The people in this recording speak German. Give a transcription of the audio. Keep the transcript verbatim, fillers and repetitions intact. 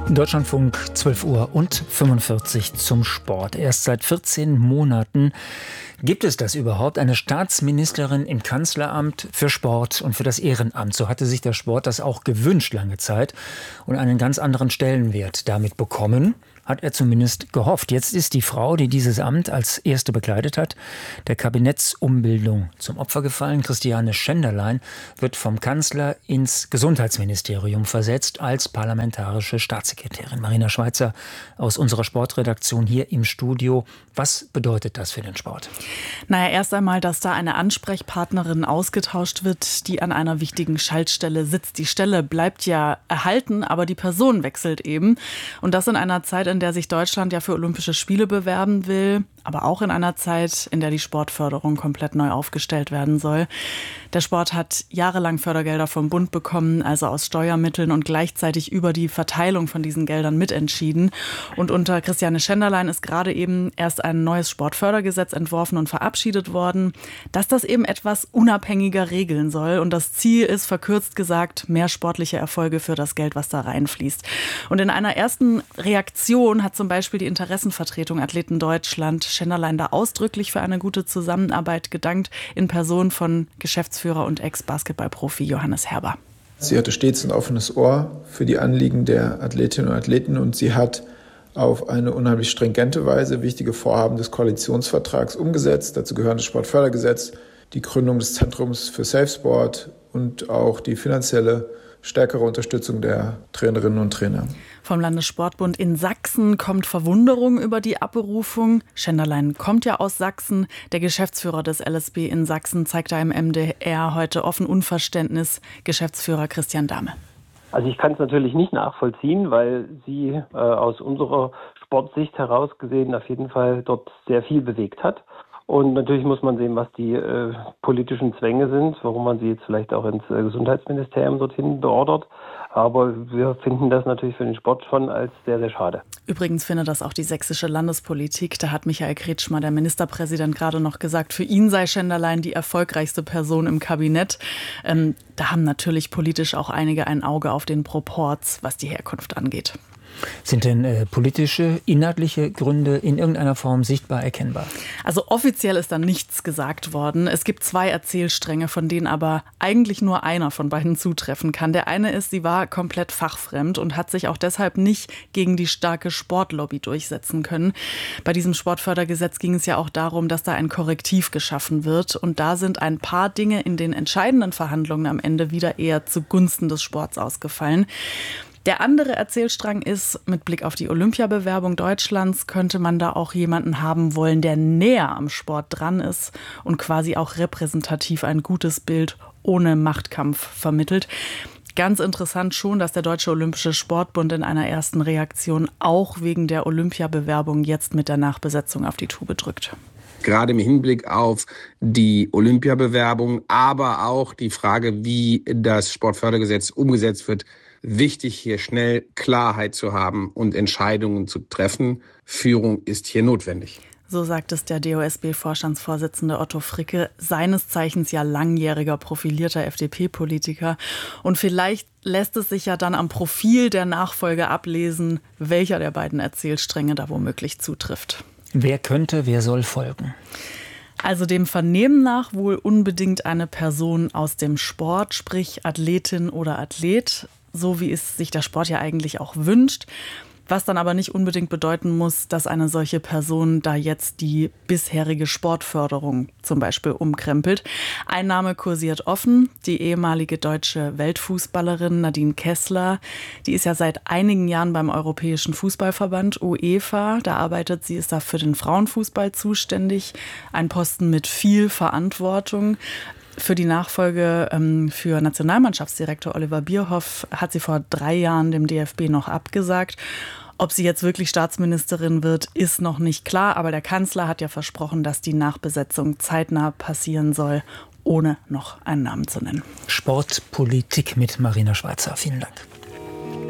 Deutschlandfunk, zwölf Uhr und fünfundvierzig zum Sport. Erst seit vierzehn Monaten gibt es das überhaupt, eine Staatsministerin im Kanzleramt für Sport und für das Ehrenamt. So hatte sich der Sport das auch gewünscht lange Zeit und einen ganz anderen Stellenwert damit bekommen. Hat er zumindest gehofft. Jetzt ist die Frau, die dieses Amt als erste bekleidet hat, der Kabinettsumbildung zum Opfer gefallen. Christiane Schenderlein wird vom Kanzler ins Gesundheitsministerium versetzt als parlamentarische Staatssekretärin. Marina Schweizer aus unserer Sportredaktion hier im Studio. Was bedeutet das für den Sport? Naja, erst einmal, dass da eine Ansprechpartnerin ausgetauscht wird, die an einer wichtigen Schaltstelle sitzt. Die Stelle bleibt ja erhalten, aber die Person wechselt eben. Und das in einer Zeit, in der sich Deutschland ja für Olympische Spiele bewerben will, aber auch in einer Zeit, in der die Sportförderung komplett neu aufgestellt werden soll. Der Sport hat jahrelang Fördergelder vom Bund bekommen, also aus Steuermitteln, und gleichzeitig über die Verteilung von diesen Geldern mitentschieden. Und unter Christiane Schenderlein ist gerade eben erst ein neues Sportfördergesetz entworfen und verabschiedet worden, dass das eben etwas unabhängiger regeln soll. Und das Ziel ist, verkürzt gesagt, mehr sportliche Erfolge für das Geld, was da reinfließt. Und in einer ersten Reaktion hat zum Beispiel die Interessenvertretung Athleten Deutschland Schenderlein da ausdrücklich für eine gute Zusammenarbeit gedankt, in Person von Geschäftsführer und Ex-Basketballprofi Johannes Herber. Sie hatte stets ein offenes Ohr für die Anliegen der Athletinnen und Athleten und sie hat auf eine unheimlich stringente Weise wichtige Vorhaben des Koalitionsvertrags umgesetzt. Dazu gehören das Sportfördergesetz, die Gründung des Zentrums für Safe Sport und auch die finanzielle stärkere Unterstützung der Trainerinnen und Trainer. Vom Landessportbund in Sachsen kommt Verwunderung über die Abberufung. Schenderlein kommt ja aus Sachsen. Der Geschäftsführer des L S B in Sachsen zeigt da im M D R heute offen Unverständnis. Geschäftsführer Christian Dahme. Also ich kann es natürlich nicht nachvollziehen, weil sie äh, aus unserer Sportsicht heraus gesehen auf jeden Fall dort sehr viel bewegt hat. Und natürlich muss man sehen, was die äh, politischen Zwänge sind, warum man sie jetzt vielleicht auch ins äh, Gesundheitsministerium dorthin beordert. Aber wir finden das natürlich für den Sport schon als sehr, sehr schade. Übrigens findet das auch die sächsische Landespolitik. Da hat Michael Kretschmer, der Ministerpräsident, gerade noch gesagt, für ihn sei Schenderlein die erfolgreichste Person im Kabinett. Ähm, da haben natürlich politisch auch einige ein Auge auf den Proporz, was die Herkunft angeht. Sind denn äh, politische, inhaltliche Gründe in irgendeiner Form sichtbar erkennbar? Also offiziell ist da nichts gesagt worden. Es gibt zwei Erzählstränge, von denen aber eigentlich nur einer von beiden zutreffen kann. Der eine ist, sie war komplett fachfremd und hat sich auch deshalb nicht gegen die starke Sportlobby durchsetzen können. Bei diesem Sportfördergesetz ging es ja auch darum, dass da ein Korrektiv geschaffen wird. Und da sind ein paar Dinge in den entscheidenden Verhandlungen am Ende wieder eher zugunsten des Sports ausgefallen. Der andere Erzählstrang ist, mit Blick auf die Olympiabewerbung Deutschlands könnte man da auch jemanden haben wollen, der näher am Sport dran ist und quasi auch repräsentativ ein gutes Bild ohne Machtkampf vermittelt. Ganz interessant schon, dass der Deutsche Olympische Sportbund in einer ersten Reaktion auch wegen der Olympiabewerbung jetzt mit der Nachbesetzung auf die Tube drückt. Gerade im Hinblick auf die Olympiabewerbung, aber auch die Frage, wie das Sportfördergesetz umgesetzt wird, wichtig, hier schnell Klarheit zu haben und Entscheidungen zu treffen. Führung ist hier notwendig. So sagt es der D O S B-Vorstandsvorsitzende Otto Fricke, seines Zeichens ja langjähriger profilierter F D P-Politiker. Und vielleicht lässt es sich ja dann am Profil der Nachfolge ablesen, welcher der beiden Erzählstränge da womöglich zutrifft. Wer könnte, wer soll folgen? Also dem Vernehmen nach wohl unbedingt eine Person aus dem Sport, sprich Athletin oder Athlet, so wie es sich der Sport ja eigentlich auch wünscht. Was dann aber nicht unbedingt bedeuten muss, dass eine solche Person da jetzt die bisherige Sportförderung zum Beispiel umkrempelt. Ein Name kursiert offen, die ehemalige deutsche Weltfußballerin Nadine Kessler. Die ist ja seit einigen Jahren beim Europäischen Fußballverband UEFA. Da arbeitet sie, ist da für den Frauenfußball zuständig. Ein Posten mit viel Verantwortung. Für die Nachfolge ähm, für Nationalmannschaftsdirektor Oliver Bierhoff hat sie vor drei Jahren dem D F B noch abgesagt. Ob sie jetzt wirklich Staatsministerin wird, ist noch nicht klar. Aber der Kanzler hat ja versprochen, dass die Nachbesetzung zeitnah passieren soll, ohne noch einen Namen zu nennen. Sportpolitik mit Marina Schweizer. Vielen Dank.